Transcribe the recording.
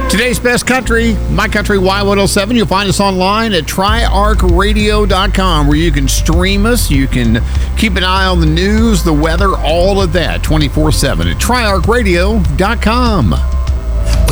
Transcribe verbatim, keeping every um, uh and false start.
Today's best country, My Country Y one oh seven. You'll find us online at tri arc radio dot com, where you can stream us. You can keep an eye on the news, the weather, all of that twenty-four seven at tri arc radio dot com.